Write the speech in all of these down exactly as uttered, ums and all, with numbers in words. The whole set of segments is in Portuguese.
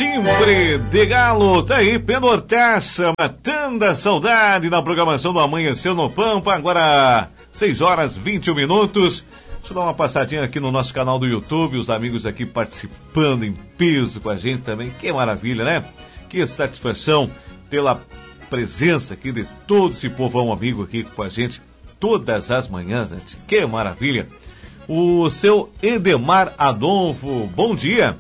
Timbre de Galo, tá aí, Penortaça, matando a saudade na programação do Amanhecer no Pampa, agora seis horas e vinte e um minutos. Deixa eu dar uma passadinha aqui no nosso canal do YouTube, os amigos aqui participando em peso com a gente também, que maravilha, né? Que satisfação pela presença aqui de todo esse povão amigo aqui com a gente todas as manhãs, gente, que maravilha. O seu Edemar Adolfo, bom dia.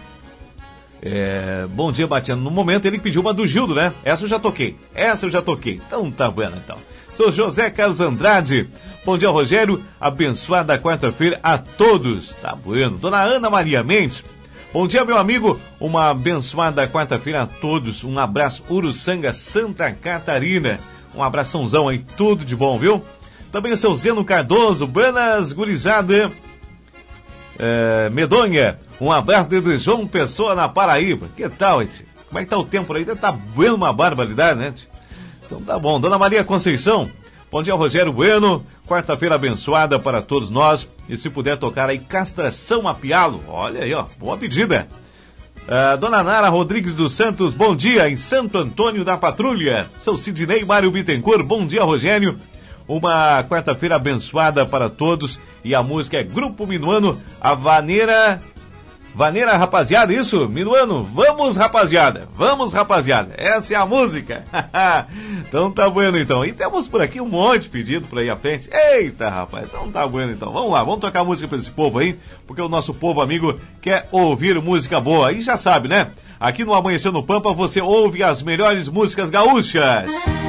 É, bom dia, Batiano. No momento ele pediu uma do Gildo, né? Essa eu já toquei. Essa eu já toquei. Então tá bueno, então. Sou José Carlos Andrade. Bom dia, Rogério. Abençoada quarta-feira a todos. Tá bueno. Dona Ana Maria Mendes. Bom dia, meu amigo. Uma abençoada quarta-feira a todos. Um abraço, Uruçanga, Santa Catarina. Um abraçãozão aí. Tudo de bom, viu? Também o seu Zeno Cardoso. Buenas, gurizada. É, Medonha. Um abraço de João Pessoa na Paraíba. Que tal, gente? Como é que tá o tempo aí? Tá bueno uma barbaridade, né? Então tá bom. Dona Maria Conceição. Bom dia, Rogério Bueno. Quarta-feira abençoada para todos nós. E se puder tocar aí, Castração a Pialo. Olha aí, ó. Boa pedida. Uh, Dona Nara Rodrigues dos Santos. Bom dia, em Santo Antônio da Patrulha. Sou Sidney Mário Bittencourt. Bom dia, Rogério. Uma quarta-feira abençoada para todos. E a música é Grupo Minuano, a Vaneira... Vaneira, rapaziada, isso? Minuano, vamos, rapaziada, vamos, rapaziada, essa é a música. Então tá bueno, então. E temos por aqui um monte de pedido pra ir à frente. Eita, rapaz, então tá bueno, então. Vamos lá, vamos tocar música pra esse povo aí, porque o nosso povo amigo quer ouvir música boa. E já sabe, né? Aqui no Amanhecer no Pampa você ouve as melhores músicas gaúchas.